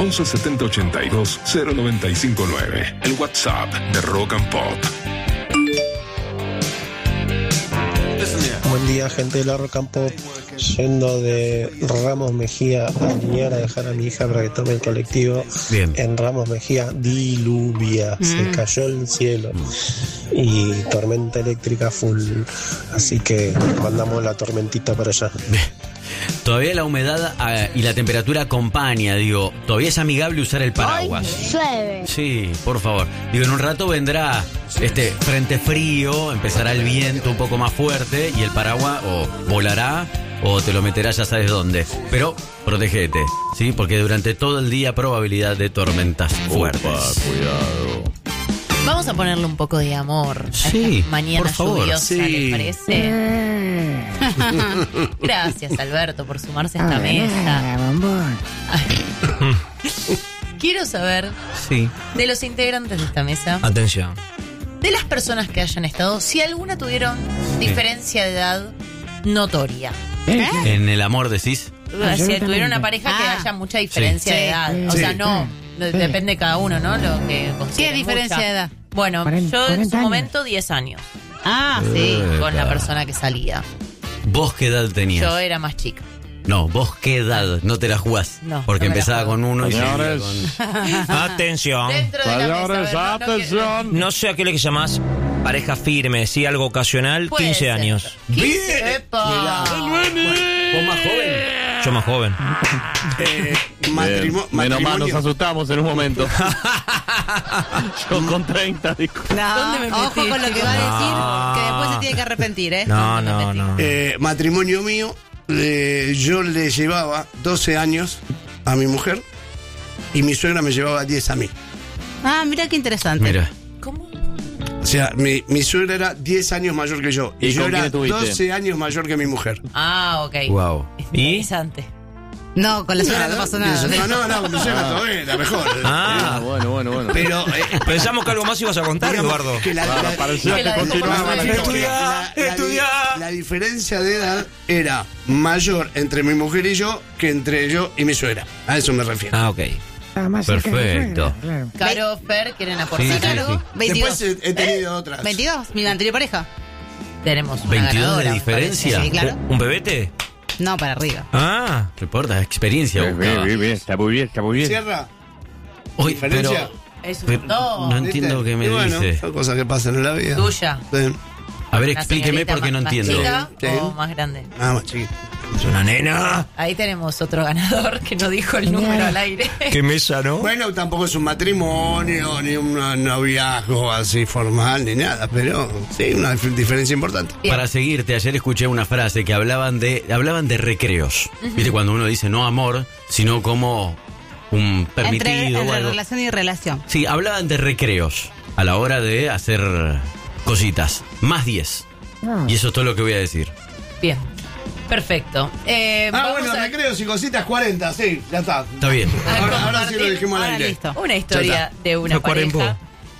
11 70 82 0959. El WhatsApp de Rock and Pop. Buen día, gente de la Rock and Pop. Yendo de Ramos Mejía a Liniers a dejar a mi hija para que tome el colectivo. Bien. En Ramos Mejía diluvia, se cayó el cielo y tormenta eléctrica full, así que mandamos la tormentita para allá. Todavía la humedad y la temperatura acompaña, digo, todavía es amigable usar el paraguas. Llueve. Sí, por favor. Digo, en un rato vendrá frente frío, empezará el viento un poco más fuerte y el paraguas o volará o te lo meterás ya sabes dónde. Pero protégete, ¿sí? Porque durante todo el día probabilidad de tormentas fuertes. Cuidado. Vamos a ponerle un poco de amor a Sí, esta mañana por favor, lluviosa, sí. ¿les parece? Gracias, Alberto, por sumarse a esta mesa. Quiero saber Sí. de los integrantes de esta mesa, Atención. de las personas que hayan estado, si alguna tuvieron diferencia de edad notoria. En el amor decís. Si tuvieron una pareja que haya mucha diferencia de edad. O sea, no, depende de cada uno, ¿no? Lo que ¿Qué diferencia de edad? Bueno, yo en su momento 10 años. Sí, con la persona que salía. ¿Vos qué edad tenías? Yo era más chica. No, ¿vos qué edad? No te la jugás. No, porque no me la empezaba juego. con uno y Señores. seguía con... Atención. Dentro de la mesa, a ver, atención. No sé a qué le llamás pareja firme, sí, algo ocasional, puede 15 ser. años. 15, ¡epa! ¿Vos más joven? Yo más joven. Menos mal nos asustamos en un momento. Yo con 30, disculpa. ¿Dónde me Ojo metí, con lo que chicos? va a decir, No. que después se tiene que arrepentir, ¿eh? No. Matrimonio mío, yo le llevaba 12 años a mi mujer y mi suegra me llevaba 10 a mí. Mira qué interesante. Mira. ¿Cómo? O sea, mi suegra era 10 años mayor que yo y ¿Y yo con era quién estuviste? 12 años mayor que mi mujer. Ok. Wow. Interesante. No, con la suegra no pasó nada. No, con mi suegra todavía era mejor. Bueno. Pero Pensamos que algo más ibas a contar, digamos Eduardo. que Parecía que que continuaba la Estudia. historia. la diferencia de edad era mayor entre mi mujer y yo que entre yo y mi suegra. A eso me refiero. Ok. Perfecto. Caro, Fer, ¿quieren Sí, aportar sí, algo? sí. 22. Después he tenido otras. 22, mi anterior pareja. Tenemos una 22 ganadora, de me diferencia. parece. Sí, claro. ¿Un bebete? No, para arriba. Reporta experiencia. buscaba. Bien, está muy bien. ¿Cierra? Uy, ¿Diferencia? Es un pero montón. no entiendo qué me Y bueno, dice. son cosas que pasan en la vida. Tuya. Sí. A ver, ¿Una explíqueme señorita porque no más entiendo. chica Sí. o más grande? Nada más chiquito. Es una nena. Ahí tenemos otro ganador que no dijo el número al aire. Qué mesa, ¿no? Bueno, tampoco es un matrimonio, ni un noviazgo así formal, ni nada, pero sí, una diferencia importante. Bien. Para seguirte, ayer escuché una frase que hablaban de recreos. ¿Viste? Cuando uno dice no amor, sino como un permitido o Entre algo. relación y relación. Sí, hablaban de recreos a la hora de hacer cositas. Más 10. Y eso es todo lo que voy a decir. Bien. Perfecto. Vamos bueno, a recreos y cositas 40, sí, ya está. Está bien. Ahora sí lo dijimos al Ahora aire. listo. una historia de una Lo cuarempó. pareja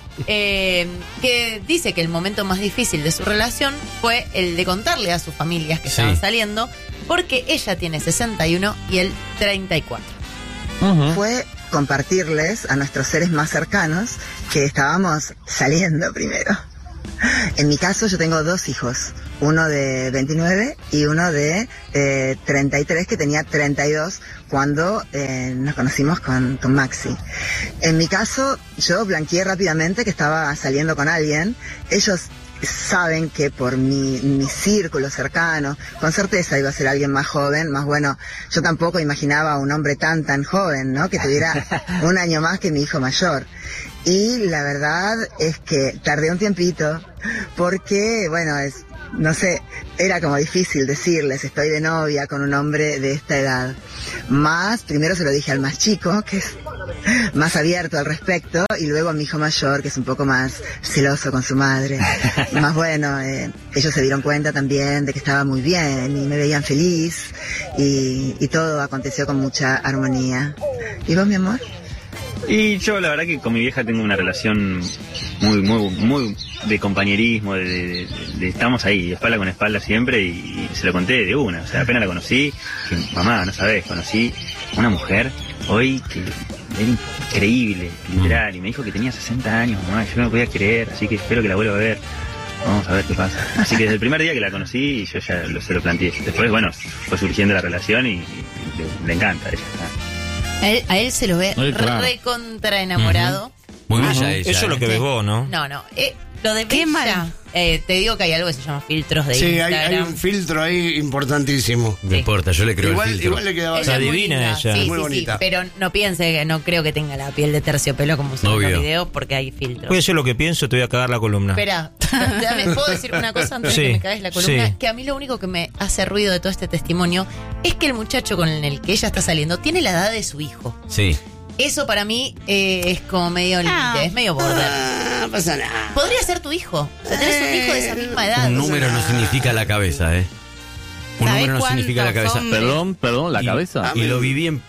que dice que el momento más difícil de su relación fue el de contarle a sus familias que Sí. estaban saliendo, porque ella tiene 61 y él 34. Fue compartirles a nuestros seres más cercanos que estábamos saliendo primero. En mi caso yo tengo 2 hijos, uno de 29 y uno de 33, que tenía 32 cuando nos conocimos con Maxi. En mi caso yo blanqueé rápidamente que estaba saliendo con alguien. Ellos saben que por mi círculo cercano, con certeza iba a ser alguien más joven, más bueno. Yo tampoco imaginaba a un hombre tan joven, ¿no? Que tuviera un año más que mi hijo mayor. Y la verdad es que tardé un tiempito, porque, bueno, no sé, era como difícil decirles, estoy de novia con un hombre de esta edad. Primero se lo dije al más chico, que es más abierto al respecto, y luego a mi hijo mayor, que es un poco más celoso con su madre. Más bueno, ellos se dieron cuenta también de que estaba muy bien y me veían feliz, y todo aconteció con mucha armonía. ¿Y vos, mi amor? Y yo la verdad que con mi vieja tengo una relación muy de compañerismo, de estamos ahí, espalda con espalda siempre, y se lo conté de una. O sea, apenas la conocí, que mamá, no sabés, conocí una mujer hoy que increíble, literal, y me dijo que tenía 60 años, mamá, yo no lo podía creer, así que espero que la vuelva a ver. Vamos a ver qué pasa. Así que desde el primer día que la conocí, yo ya se lo planteé. Después, bueno, fue surgiendo la relación y le encanta. Ella. A él se lo ve recontra enamorado. Muy bella ella. Eso es lo que ves vos, ¿no? No. Lo de bella, te digo que hay algo que se llama filtros de Instagram. Sí, hay un filtro ahí importantísimo. No importa, yo le creo el filtro. Igual le quedaba Ella divina ella. Sí, muy bonita. Sí, pero no piense que no creo que tenga la piel de terciopelo como son los videos, porque hay filtros. Puede ser lo que pienso, te voy a cagar la columna. Espera, ¿me puedo decir una cosa antes de que me cagues la columna? Sí. Que a mí lo único que me hace ruido de todo este testimonio es que el muchacho con el que ella está saliendo tiene la edad de su hijo. Sí. Eso para mí es como medio límite, es medio border. No pasa nada. Podría ser tu hijo. O sea, tenés un hijo de esa misma edad. Un número no significa la cabeza, ¿eh? Un número no significa la cabeza. Perdón, la cabeza. Y lo viví en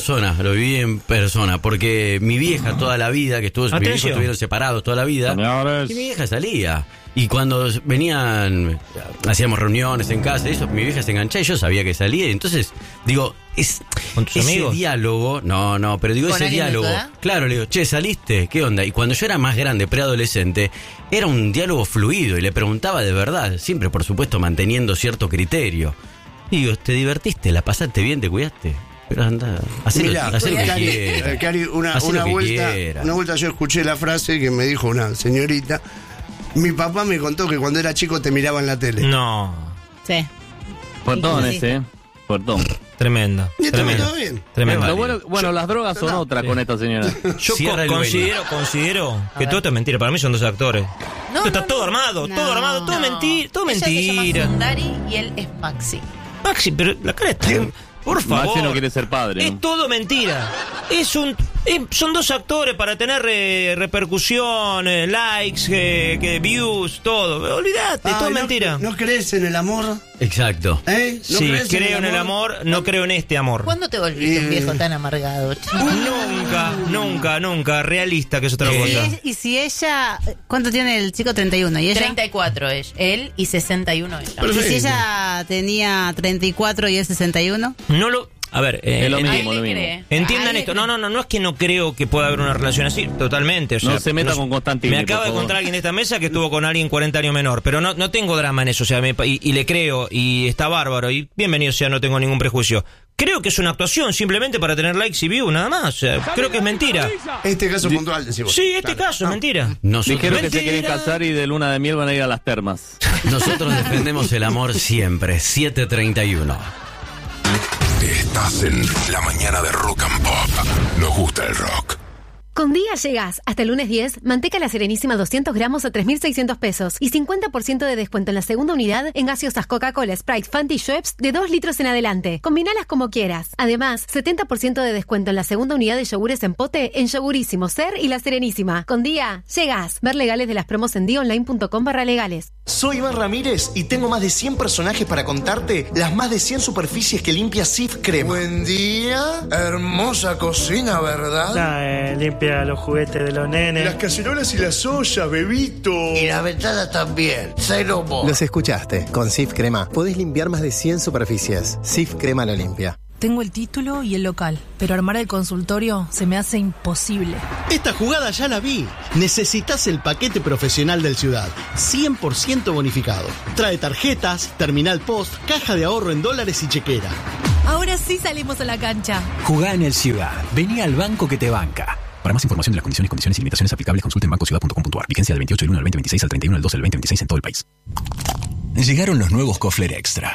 persona, porque mi vieja toda la vida, que estuvo, mis hijos estuvieron separados toda la vida, y mi vieja salía. Y cuando venían, hacíamos reuniones en casa, eso, mi vieja se enganchaba y yo sabía que salía. Y entonces, digo, ¿Con tus ese amigos? diálogo, pero digo, ese diálogo, claro, le digo, che, ¿saliste? ¿Qué onda? Y cuando yo era más grande, preadolescente, era un diálogo fluido y le preguntaba de verdad, siempre, por supuesto, manteniendo cierto criterio. Y digo, ¿te divertiste? ¿La pasaste bien? ¿Te cuidaste? Pero anda, hacé lo que quieras. Cari, una vuelta yo escuché la frase que me dijo una señorita. Mi papá me contó que cuando era chico te miraba en la tele. No. Sí. Portón ese, portón. Tremenda. Y está todo bien. Tremenda. Pero bueno, las drogas son otra con esta señora. Yo considero que todo esto es mentira. Para mí son dos actores. Está todo armado, todo mentira. Todo Ella mentira. se llama Sundari y él es Maxi. Maxi, pero la cara está... Por favor. Maxi no quiere ser padre. Es todo mentira. Son dos actores para tener repercusión, likes, views, todo. Olvídate, todo mentira. ¿No crees en el amor? Exacto. Sí, creo en el amor, no creo en este amor. ¿Cuándo te volviste un viejo tan amargado? Nunca. Realista, que es otra cosa. Y si ella... ¿Cuánto tiene el chico? 31. ¿Y ella? 34 él y 61 ella. ¿Y si ella tenía 34 y él 61? No lo... A ver, es lo mismo. Entiendan esto. No es que no creo que pueda haber una relación así, totalmente. O sea, no se meta con Constantini. Me acaba de contar alguien de esta mesa que estuvo con alguien 40 años menor, pero no tengo drama en eso, o sea, y le creo, y está bárbaro, y bienvenido, o sea, no tengo ningún prejuicio. Creo que es una actuación simplemente para tener likes y views, nada más. O sea, creo que es mentira. Este caso puntual, decimos. Sí, caso es mentira. Dijeron que se quieren casar y de luna de miel van a ir a las termas. Nosotros defendemos el amor siempre. 7:31. Estás en la mañana de Rock and Pop. Nos gusta el rock. Con Día llegás hasta el lunes 10, manteca La Serenísima 200 gramos a 3.600 pesos y 50% de descuento en la segunda unidad en gaseosas Coca-Cola, Sprite, Fanta y Schweppes de 2 litros en adelante. Combinalas como quieras. Además, 70% de descuento en la segunda unidad de yogures en pote en Yogurísimo, Ser y La Serenísima. Con Día llegás. Ver legales de las promos en dionline.com/legales. Soy Iván Ramírez y tengo más de 100 personajes para contarte las más de 100 superficies que limpia Cif Crema. Buen día, hermosa cocina, ¿verdad? Limpia los juguetes de los nenes. Las cacerolas y las ollas, bebito. Y las ventanas también. Cero mo. Los escuchaste. Con Cif Crema podés limpiar más de 100 superficies. Cif Crema lo limpia. Tengo el título y el local, pero armar el consultorio se me hace imposible. Esta jugada ya la vi. Necesitas el paquete profesional del Ciudad, 100% bonificado. Trae tarjetas, terminal post, caja de ahorro en dólares y chequera. Ahora sí salimos a la cancha. Jugá en el Ciudad. Vení al banco que te banca. Para más información de las condiciones y limitaciones aplicables, consulte en bancociudad.com.ar. Vigencia del 28 del 1 al 2026 al 31 del 12 del 2026 en todo el país. Llegaron los nuevos Kofler Extra.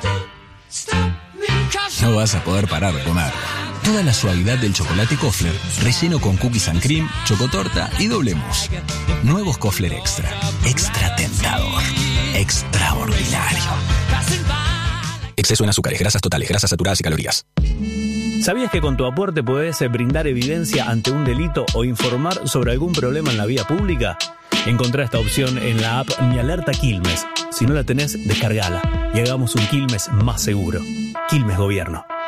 No vas a poder parar de comer. Toda la suavidad del chocolate Kofler, relleno con cookies and cream, chocotorta y doble mousse. Nuevos Kofler Extra. Extra tentador. Extraordinario. Exceso en azúcares, grasas totales, grasas saturadas y calorías. ¿Sabías que con tu aporte podés brindar evidencia ante un delito o informar sobre algún problema en la vía pública? Encontrá esta opción en la app Mi Alerta Quilmes. Si no la tenés, descargala y hagamos un Quilmes más seguro. Quilmes Gobierno.